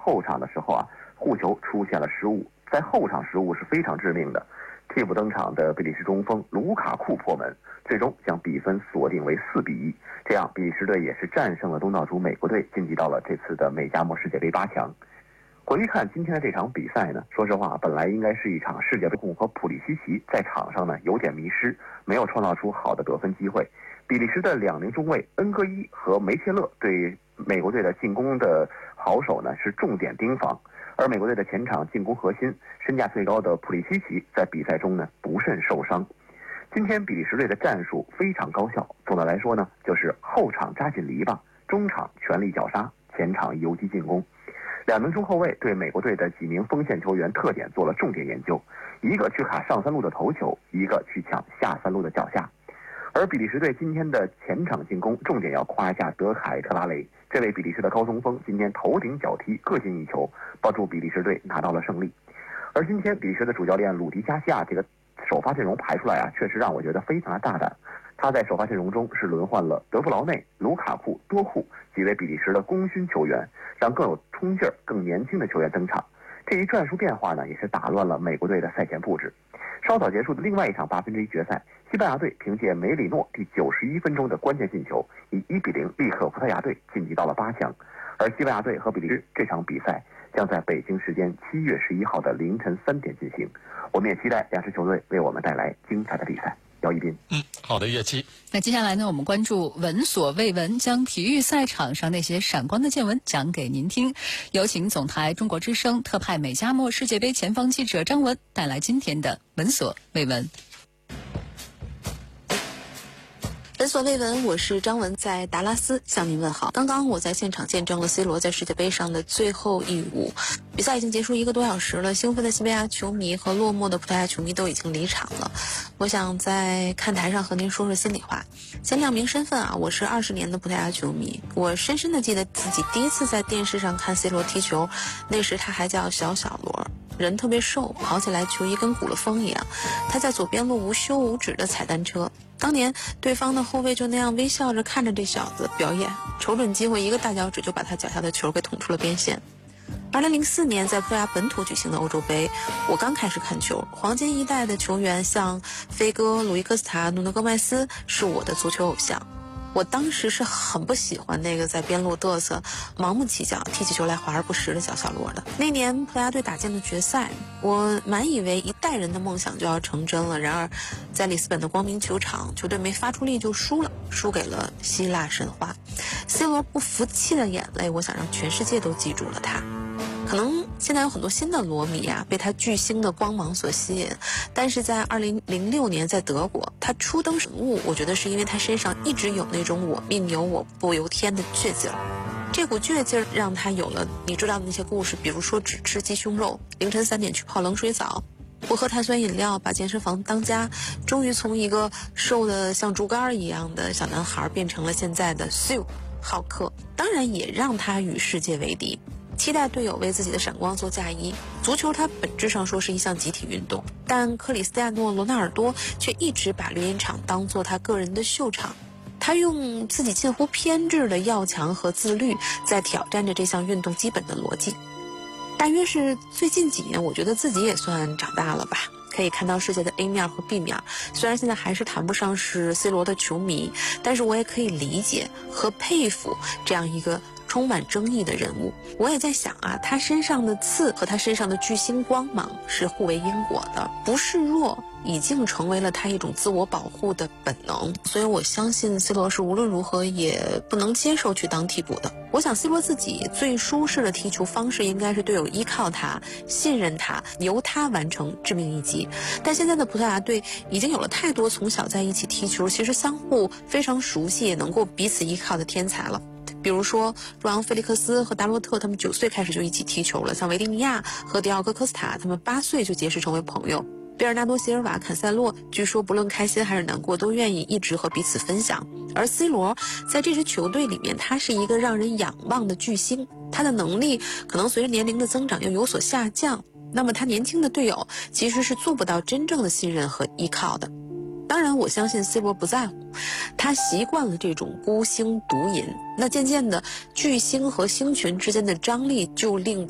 后场的时候啊，护球出现了失误，在后场失误是非常致命的。替补登场的比利时中锋卢卡库破门，最终将比分锁定为4-1。这样，比利时队也是战胜了东道主美国队，晋级到了这次的美加墨世界杯8强。回看今天的这场比赛呢，说实话，本来应该是一场世界杯和普里西奇在场上呢有点迷失，没有创造出好的得分机会。比利时的2名中卫恩戈伊和梅切勒对美国队的进攻的好手呢是重点盯防，而美国队的前场进攻核心身价最高的普里西奇在比赛中呢不慎受伤。今天比利时队的战术非常高效，总的来说呢就是后场扎紧篱笆，中场全力绞杀，前场游击进攻。2名中后卫对美国队的几名锋线球员特点做了重点研究，一个去卡上3路的头球，一个去抢下3路的脚下。而比利时队今天的前场进攻重点要夸一下德凯特拉雷，这位比利时的高中锋今天头顶脚踢各进1球，帮助比利时队拿到了胜利。而今天比利时的主教练鲁迪加西亚这个首发阵容排出来啊，确实让我觉得非常的大胆。他在首发阵容中是轮换了德布劳内、卢卡库、多库几位比利时的功勋球员，让更有冲劲儿、更年轻的球员登场。这一战术变化呢，也是打乱了美国队的赛前布置。稍早结束的另外一场8分之1决赛，西班牙队凭借梅里诺第91分钟的关键进球，以1-0力克葡萄牙队晋级到了8强。而西班牙队和比利时这场比赛将在北京时间7月11号的凌晨3点进行。我们也期待2支球队为我们带来精彩的比赛。姚一斌， 好的，乐器。 那接下来呢，我们关注闻所未闻，将体育赛场上那些闪光的见闻讲给您听。有请总台中国之声特派美加墨世界杯前方记者张文带来今天的闻所未闻。 闻所未闻，我是张文，在达拉斯向您问好。刚刚我在现场见证了 C 罗在世界杯上的最后一舞，比赛已经结束1个多小时了，兴奋的西班牙球迷和落寞的葡萄牙球迷都已经离场了。我想在看台上和您说说心里话。先亮明身份啊，我是20年的葡萄牙球迷。我深深的记得自己第一次在电视上看 C 罗踢球，那时他还叫小罗，人特别瘦，跑起来球衣跟鼓了风一样。他在左边路无休无止的踩单车，当年对方的后卫就那样微笑着看着这小子表演，瞅准机会一个大脚趾就把他脚下的球给捅出了边线。2004年在葡萄牙本土举行的欧洲杯，我刚开始看球，黄金一代的球员像飞哥、鲁伊科斯塔、努诺戈麦斯是我的足球偶像。我当时是很不喜欢那个在边路嘚瑟、盲目起脚、踢起球来华而不实的小罗的。那年葡萄牙队打进了决赛，我满以为一代人的梦想就要成真了。然而，在里斯本的光明球场，球队没发出力就输了，输给了希腊神话。C 罗不服气的眼泪，我想让全世界都记住了他。可能现在有很多新的罗迷啊，被他巨星的光芒所吸引，但是在2006年在德国，他初登神物，我觉得是因为他身上一直有那种我命由我不由天的倔劲儿。这股倔劲儿让他有了你知道的那些故事，比如说只吃鸡胸肉，凌晨3点去泡冷水澡，不喝碳酸饮料，把健身房当家，终于从一个瘦的像竹竿一样的小男孩变成了现在的浩克。当然也让他与世界为敌，期待队友为自己的闪光做嫁衣。足球它本质上说是一项集体运动，但克里斯蒂亚诺·罗纳尔多却一直把绿茵场当作他个人的秀场。他用自己近乎偏执的要强和自律，在挑战着这项运动基本的逻辑。大约是最近几年，我觉得自己也算长大了吧，可以看到世界的 A 面和 B 面。虽然现在还是谈不上是 C 罗的球迷，但是我也可以理解和佩服这样一个充满争议的人物。我也在想啊，他身上的刺和他身上的巨星光芒是互为因果的，不示弱已经成为了他一种自我保护的本能。所以我相信 C 罗是无论如何也不能接受去当替补的。我想 C 罗自己最舒适的踢球方式应该是队友依靠他，信任他，由他完成致命一击。但现在的葡萄牙队已经有了太多从小在一起踢球，其实相互非常熟悉，也能够彼此依靠的天才了。比如说若昂·菲利克斯和达洛特，他们9岁开始就一起踢球了。像维蒂尼亚和迪奥戈·科斯塔，他们8岁就结识成为朋友。贝尔纳多·席尔瓦、坎塞洛，据说不论开心还是难过，都愿意一直和彼此分享。而 C 罗在这支球队里面，他是一个让人仰望的巨星，他的能力可能随着年龄的增长又有所下降。那么他年轻的队友其实是做不到真正的信任和依靠的。当然我相信 C 罗不在乎，他习惯了这种孤星独饮，那渐渐的巨星和星群之间的张力就令